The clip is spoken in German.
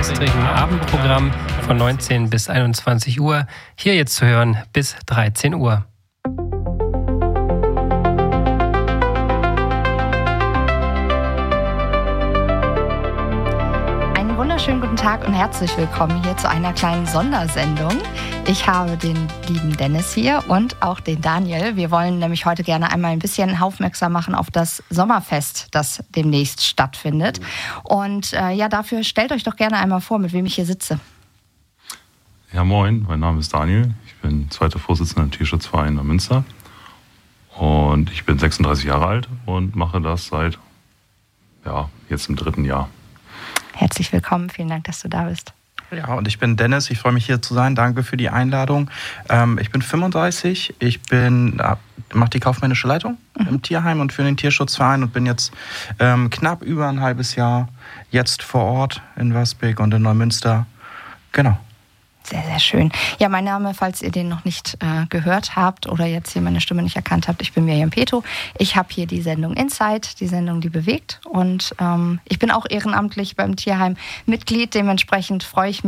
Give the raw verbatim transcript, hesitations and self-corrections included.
gestrigen Abendprogramm von neunzehn bis einundzwanzig Uhr. Hier jetzt zu hören bis dreizehn Uhr. Schönen guten Tag und herzlich willkommen hier zu einer kleinen Sondersendung. Ich habe den lieben Dennis hier und auch den Daniel. Wir wollen nämlich heute gerne einmal ein bisschen aufmerksam machen auf das Sommerfest, das demnächst stattfindet. Und äh, ja, dafür stellt euch doch gerne einmal vor, mit wem ich hier sitze. Ja, moin, mein Name ist Daniel. Ich bin zweiter Vorsitzender im Tierschutzverein in Münster. Und ich bin sechsunddreißig Jahre alt und mache das seit, ja, jetzt im dritten Jahr. Herzlich willkommen, vielen Dank, dass du da bist. Ja, und ich bin Dennis, ich freue mich hier zu sein, danke für die Einladung. Ähm, ich bin fünfunddreißig, ich bin, äh, mache die kaufmännische Leitung mhm. im Tierheim und für den Tierschutzverein und bin jetzt ähm, knapp über ein halbes Jahr jetzt vor Ort in Wörsbeek und in Neumünster. Genau. Sehr, sehr schön. Ja, mein Name, falls ihr den noch nicht äh, gehört habt oder jetzt hier meine Stimme nicht erkannt habt, ich bin Miriam Peto. Ich habe hier die Sendung Insight, die Sendung, die bewegt. Und ähm, ich bin auch ehrenamtlich beim Tierheim Mitglied. Dementsprechend freue ich mich,